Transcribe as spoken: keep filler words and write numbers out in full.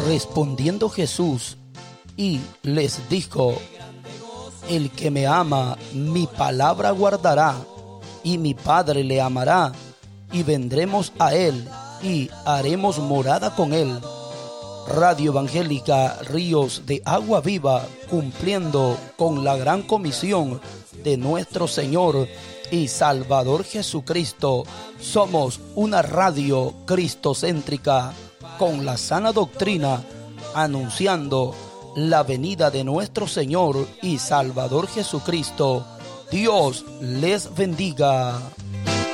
Respondiendo Jesús y les dijo: el que me ama, mi palabra guardará, y mi Padre le amará, y vendremos a él, y haremos morada con él. Radio Evangélica Ríos de Agua Viva, cumpliendo con la gran comisión de nuestro Señor y Salvador Jesucristo. Somos una radio cristocéntrica con la sana doctrina, anunciando la venida de nuestro Señor y Salvador Jesucristo. Dios les bendiga.